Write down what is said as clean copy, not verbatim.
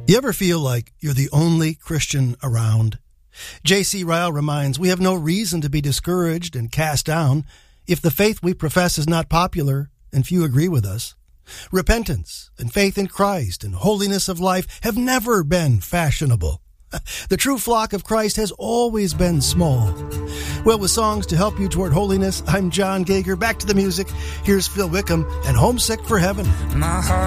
You ever feel like you're the only Christian around? J.C. Ryle reminds, we have no reason to be discouraged and cast down if the faith we profess is not popular and few agree with us. Repentance and faith in Christ and holiness of life have never been fashionable. The true flock of Christ has always been small. Well, with songs to help you toward holiness, I'm John Gager. Back to the music. Here's Phil Wickham and Homesick for Heaven. My heart